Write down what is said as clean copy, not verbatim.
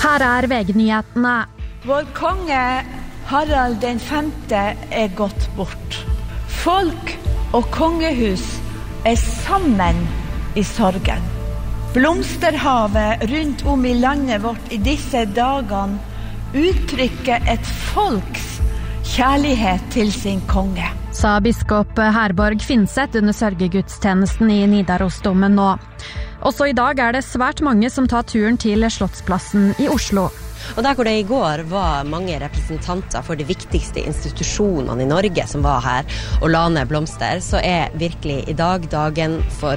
Her VG-nyhetene. Vår konge Harald den 5. gått bort. Folk og kongehus sammen i sorgen. Blomsterhavet rundt om i landet vårt i disse dagene uttrykker et folks kjærlighet til sin konge. Sa biskop Herborg Finseth under sørgegudstjenesten i Nidarosdomen nå. Også i dag det svært mange som tar turen til Slottsplassen i Oslo. Og der hvor det i går var mange representanter for de viktigste institusjonene i Norge som var her og la ned blomster, så virkelig i dag dagen for